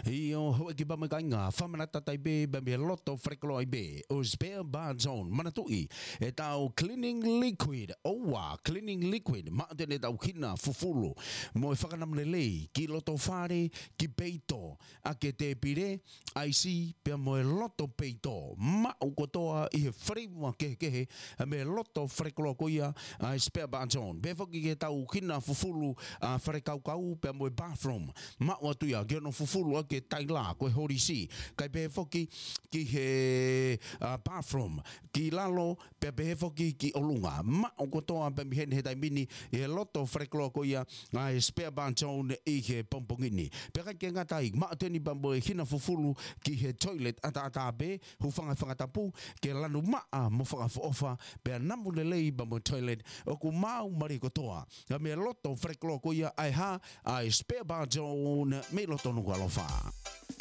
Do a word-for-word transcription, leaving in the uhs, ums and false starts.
Io ho ki ba makainga whamanata tai be ba me loto freklo ai be o spare bar zone manatui e tau cleaning liquid owa cleaning liquid ma tene tau kina fufulu mo e whakanam lelei ki loto whare ki peito a ke te pire ai si pe mo e loto peito ma o kotoa i he wharewa ke kehe a me loto freklo koia a spare bar zone be whaki ke tau kina fufulu a whare kau kau pe mo e bathroom ma o tuia ke no fufulu a ke taila ko hori si kai pe foki ki he uh, bathroom ki lalo pe pe foki ki olunga ma o kotoa pe mi he tai mini e loto freklo ko ia a spare bar zone i he pompongini pe ka ke ngatai ma teni bambo e hina fufulu ki he toilet ata ata be hu fanga fanga tapu ke lanu ma mo fanga ofa pe namu lelei bambo toilet o ku mau mari kotoa me loto freklo ko ia ai ha a spare bar zone me loto no alofa